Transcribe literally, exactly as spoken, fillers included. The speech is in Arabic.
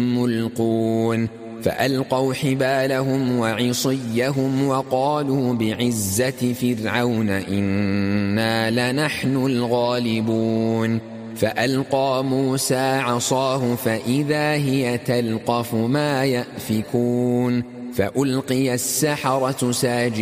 ملقون فألقوا حبالهم وعصيهم وقالوا بعزة فرعون إنا لنحن الغالبون فألقى موسى عصاه فإذا هي تلقف ما يأفكون فألقي السحرة ساجدين